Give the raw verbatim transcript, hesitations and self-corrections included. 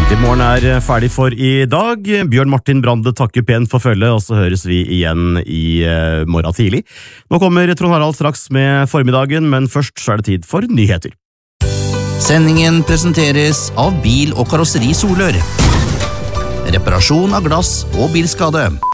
Morgen er ferdig for i dag. Bjørn Martin Brande takker pent for følge, og så høres vi igjen i uh, morgen tidlig. Nå kommer Trond Harald straks med formiddagen, men først så er det tid for nyheter. Sendingen presenteres av Bil- og Karosseri Solør. Reparasjon av glass og bilskade.